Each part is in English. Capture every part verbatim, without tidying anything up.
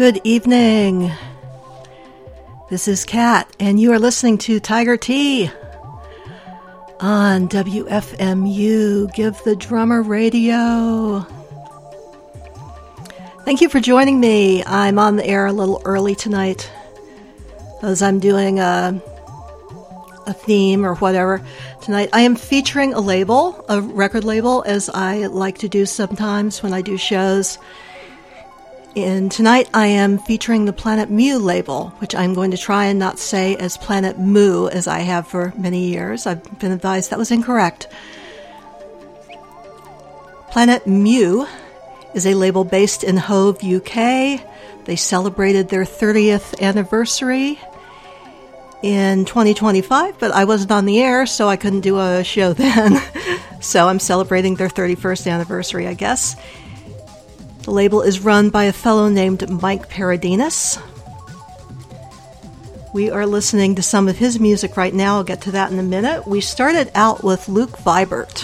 Good evening. This is Kat, and you are listening to Tiger Tea on W F M U, Give the Drummer Radio. Thank you for joining me. I'm on the air a little early tonight as I'm doing a, a theme or whatever tonight. I am featuring a label, a record label, as I like to do sometimes when I do shows. And tonight I am featuring the Planet Mu label, which I'm going to try and not say as Planet Moo as I have for many years. I've been advised that was incorrect. Planet Mu is a label based in Hove, U K. They celebrated their thirtieth anniversary in twenty twenty-five, but I wasn't on the air, so I couldn't do a show then. So I'm celebrating their thirty-first anniversary, I guess. The label is run by a fellow named Mike Paradinas. We are listening to some of his music right now. I'll get to that in a minute. We started out with Luke Vibert,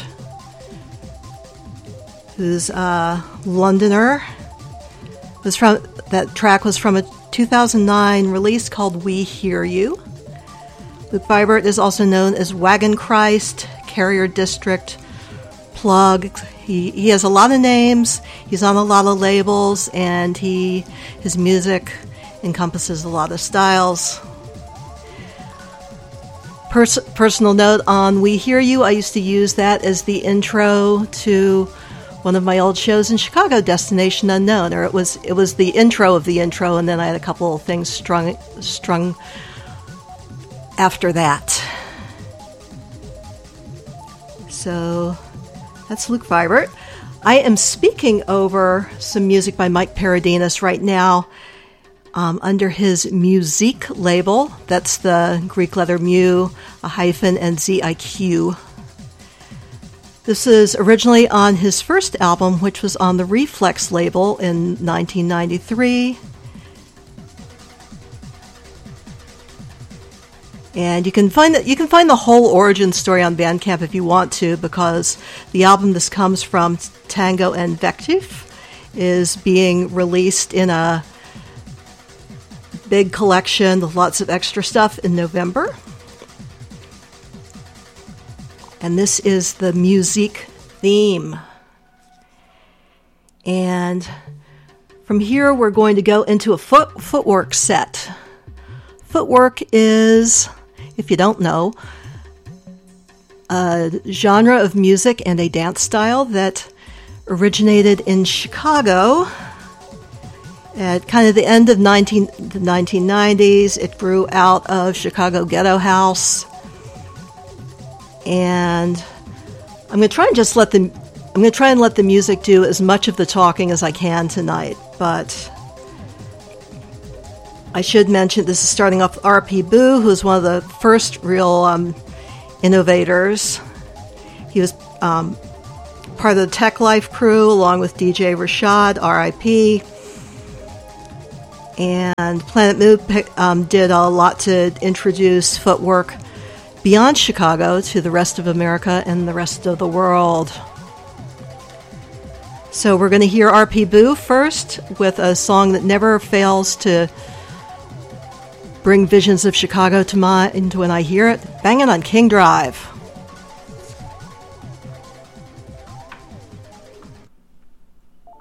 who's a Londoner. It was from, that track was from a two thousand nine release called We Hear You. Luke Vibert is also known as Wagon Christ, Carrier District, Plug. He he has a lot of names. He's on a lot of labels, and he his music encompasses a lot of styles. Pers- personal note on We Hear You, I used to use that as the intro to one of my old shows in Chicago, Destination Unknown, or it was it was the intro of the intro, and then I had a couple of things strung strung after that. So that's Luke Vibert. I am speaking over some music by Mike Paradinas right now um, under his Musique label. That's the Greek letter mu, a hyphen, and Z I Q. This is originally on his first album, which was on the Reflex label in nineteen ninety-three. And you can find that you can find the whole origin story on Bandcamp if you want to, because the album this comes from, Tango and Vectif, is being released in a big collection with lots of extra stuff in November. And this is the Musique theme. And from here we're going to go into a foot, footwork set. Footwork is, if you don't know, a genre of music and a dance style that originated in Chicago at kind of the end of nineteen, the nineteen nineties. It grew out of Chicago Ghetto House. And I'm going to try and just let the I'm going to try and let the music do as much of the talking as I can tonight, but I should mention this is starting off with R P Boo, who's one of the first real um, innovators. He was um, part of the Tech Life crew, along with D J Rashad, R I P. And Planet Mu um, did a lot to introduce footwork beyond Chicago to the rest of America and the rest of the world. So we're going to hear R P Boo first with a song that never fails to bring visions of Chicago to mind when I hear it. Bangin' on King Drive.